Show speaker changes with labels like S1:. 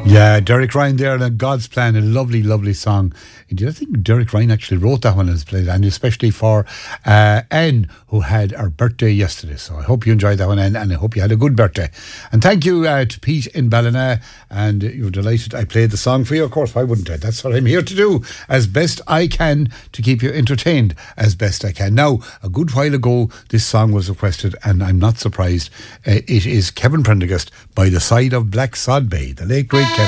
S1: Yeah, Derek Ryan there and God's Plan, a lovely, lovely song. Indeed, I think Derek Ryan actually wrote that one and has played it, and especially for Anne, who had her birthday yesterday. So I hope you enjoyed that one, Anne, and I hope you had a good birthday. And thank you to Pete in Ballina, and you're delighted I played the song for you. Of course, why wouldn't I? That's what I'm here to do, as best I can, to keep you entertained as best I can. Now, a good while ago, this song was requested, and I'm not surprised. It is Kevin Prendergast, By the Side of Black Sod Bay, the late great